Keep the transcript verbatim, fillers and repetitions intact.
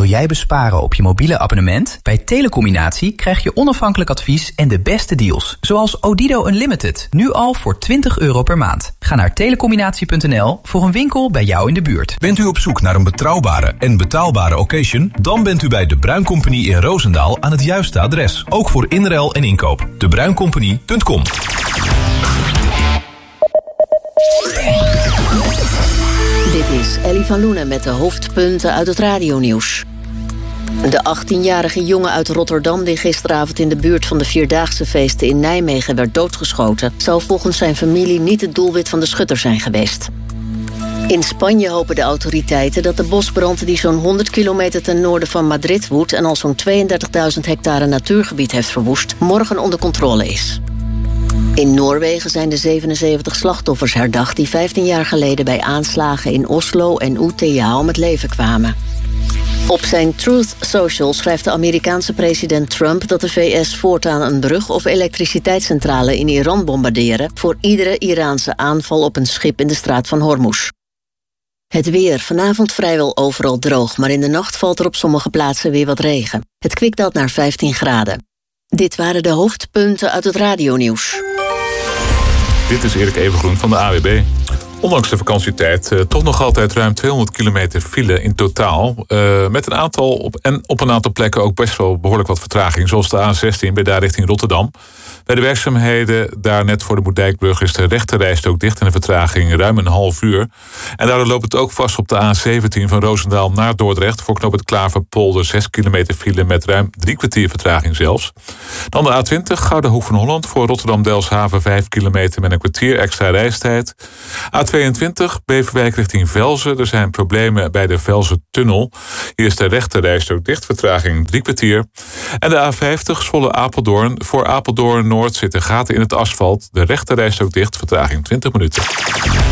Wil jij besparen op je mobiele abonnement? Bij Telecombinatie krijg je onafhankelijk advies en de beste deals. Zoals Odido Unlimited, nu al voor twintig euro per maand. Ga naar telecombinatie punt n l voor een winkel bij jou in de buurt. Bent u op zoek naar een betrouwbare en betaalbare occasion? Dan bent u bij De Bruin Company in Roosendaal aan het juiste adres. Ook voor inruil en inkoop. de bruin company punt com. Dit is Ellie van Loenen met de hoofdpunten uit het radionieuws. De achttienjarige jongen uit Rotterdam die gisteravond in de buurt van de Vierdaagse feesten in Nijmegen werd doodgeschoten, zou volgens zijn familie niet het doelwit van de schutter zijn geweest. In Spanje hopen de autoriteiten dat de bosbrand die zo'n honderd kilometer ten noorden van Madrid woedt en al zo'n tweeëndertigduizend hectare natuurgebied heeft verwoest, morgen onder controle is. In Noorwegen zijn de zevenenzeventig slachtoffers herdacht die vijftien jaar geleden bij aanslagen in Oslo en Utøya om het leven kwamen. Op zijn Truth Social schrijft de Amerikaanse president Trump dat de V S voortaan een brug of elektriciteitscentrale in Iran bombarderen voor iedere Iraanse aanval op een schip in de straat van Hormuz. Het weer, vanavond vrijwel overal droog, maar in de nacht valt er op sommige plaatsen weer wat regen. Het kwik daalt naar vijftien graden. Dit waren de hoofdpunten uit het radionieuws. Dit is Erik Evengroen van de A W B. Ondanks de vakantietijd uh, toch nog altijd ruim tweehonderd kilometer file in totaal. Uh, met een aantal op, en op een aantal plekken ook best wel behoorlijk wat vertraging. Zoals de A zestien bij daar richting Rotterdam. Bij de werkzaamheden daar net voor de Moerdijkbrug is de rechterrijstrook dicht en de vertraging ruim een half uur. En daardoor loopt het ook vast op de A zeventien van Roosendaal naar Dordrecht. Voor knoop het Klaverpolder zes kilometer file met ruim drie kwartier vertraging zelfs. Dan de A twintig Gouden Hoek van Holland voor Rotterdam-Delfshaven vijf kilometer met een kwartier extra reistijd. A tweeëntwintig Beverwijk richting Velzen. Er zijn problemen bij de Velzen-tunnel. Hier is de rechterrijstrook dicht, vertraging drie kwartier. En de A vijftig Zwolle-Apeldoorn. Voor Apeldoorn Noord zitten gaten in het asfalt. De rechterrijstrook dicht, vertraging twintig minuten.